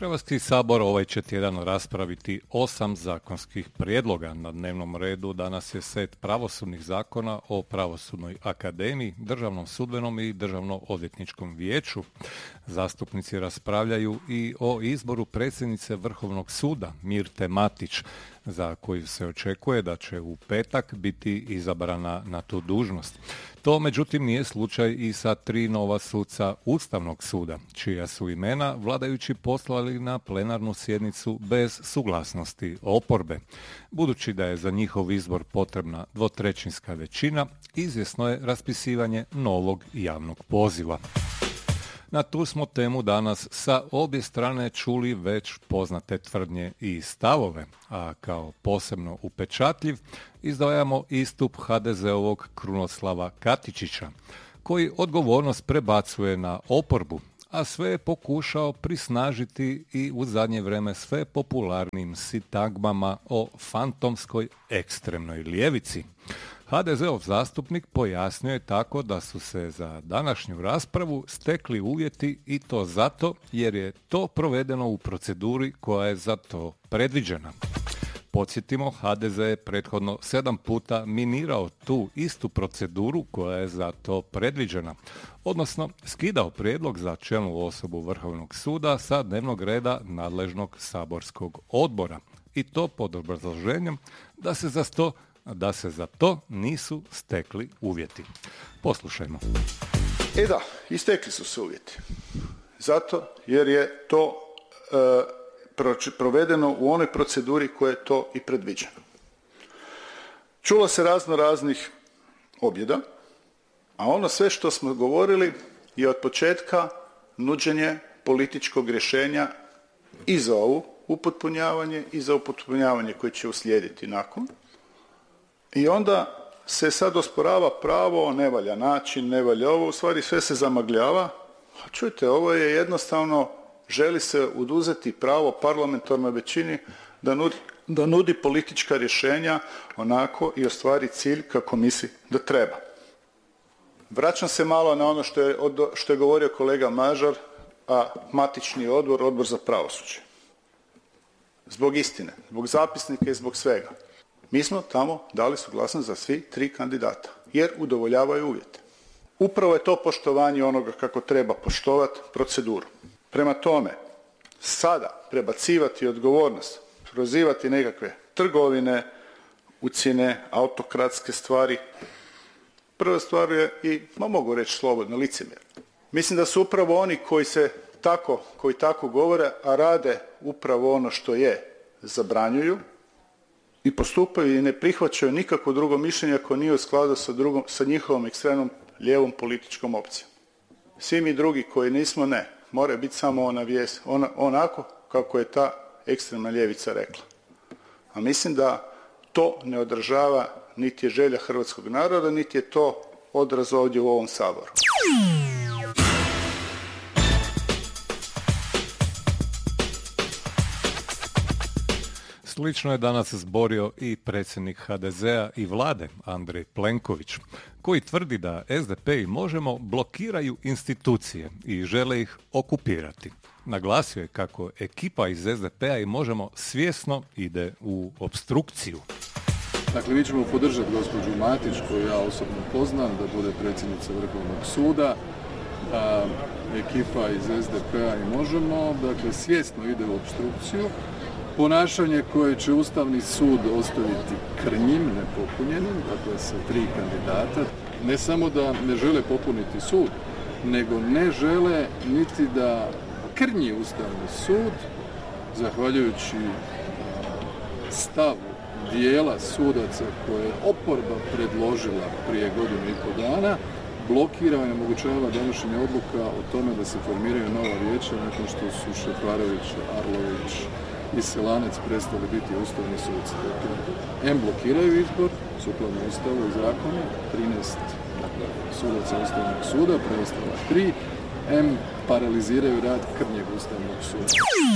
Hrvatski sabor ovaj će tjedan raspraviti 8 zakonskih prijedloga. Na dnevnom redu danas je set pravosudnih zakona o Pravosudnoj akademiji, Državnom sudbenom i Državno-odvjetničkom vijeću. Zastupnici raspravljaju i o izboru predsjednice Vrhovnog suda Mirte Matić, za koju se očekuje da će u petak biti izabrana na tu dužnost. To međutim nije slučaj i sa 3 nova suca Ustavnog suda, čija su imena vladajući poslali na plenarnu sjednicu bez suglasnosti oporbe. Budući da je za njihov izbor potrebna dvotrećinska većina, izvjesno je raspisivanje novog javnog poziva. Na tu smo temu danas sa obje strane čuli već poznate tvrdnje i stavove, a kao posebno upečatljiv izdvajamo istup HDZ-ovog Krunoslava Katičića, koji odgovornost prebacuje na oporbu, a sve je pokušao prisnažiti i u zadnje vrijeme sve popularnim sintagmama o fantomskoj ekstremnoj ljevici. HDZ-ov zastupnik pojasnio je tako da su se za današnju raspravu stekli uvjeti i to zato jer je to provedeno u proceduri koja je za to predviđena. Podsjetimo, HDZ je prethodno 7 puta minirao tu istu proceduru koja je za to predviđena, odnosno skidao prijedlog za čelnu osobu Vrhovnog suda sa dnevnog reda nadležnog saborskog odbora i to pod obrazloženjem da se za to nisu stekli uvjeti. Poslušajmo. Da, istekli su se uvjeti. Zato jer je to provedeno u onoj proceduri koja je to i predviđeno. Čulo se raznih objeda, a ono sve što smo govorili je od početka nuđenje političkog rješenja i za ovo upotpunjavanje i za upotpunjavanje koje će uslijediti nakon. I onda se sad osporava pravo, ne valja način, ne valja ovo, u stvari sve se zamagljava. A čujte, ovo je jednostavno, želi se oduzeti pravo parlamentarnoj većini da nudi politička rješenja onako i ostvari cilj kako misli da treba. Vraćam se malo na ono što je govorio kolega Mažar, a matični odbor za pravosuđe. Zbog istine, zbog zapisnika i zbog svega. Mi smo tamo dali suglasnost za svi 3 kandidata, jer udovoljavaju uvjete. Upravo je to poštovanje onoga kako treba poštovati proceduru. Prema tome, sada prebacivati odgovornost, prozivati nekakve trgovine, ucjene, autokratske stvari, prva stvar je i, mogu reći slobodno, licemjerno. Mislim da su upravo oni koji tako govore, a rade upravo ono što je, zabranjuju, i postupaju i ne prihvaćaju nikakvo drugo mišljenje ako nije u skladu sa njihovom ekstremnom lijevom političkom opcijom. Svi mi drugi koji nismo, ne. Mora biti samo onako kako je ta ekstremna ljevica rekla. A mislim da to ne odražava niti je želja hrvatskog naroda, niti je to odraz ovdje u ovom Saboru. Slično je danas zborio i predsjednik HDZ-a i vlade Andrej Plenković, koji tvrdi da SDP i Možemo blokiraju institucije i žele ih okupirati. Naglasio je kako ekipa iz SDP-a i Možemo svjesno ide u opstrukciju. Dakle, mi ćemo podržati gospođu Matić, koju ja osobno poznam, da bude predsjednica Vrhovnog suda. Ekipa iz SDP-a i Možemo, dakle, svjesno ide u opstrukciju. Ponašanje koje će Ustavni sud ostaviti krnjim, nepopunjenim, dakle sa 3 kandidata, ne samo da ne žele popuniti sud, nego ne žele niti da krnji Ustavni sud, zahvaljujući stavu dijela sudaca koje je oporba predložila prije 1,5 godina, blokira i omogućava donošenje odluka o tome da se formiraju nova vijeća nakon što su Šeparović, Arlović i Selanec prestali biti ustavni suci. Dakle, blokiraju izbor, sukladno Ustavu i zakonu, 13 sudaca Ustavnog suda, preostala 3, paraliziraju rad krnjeg Ustavnog suda.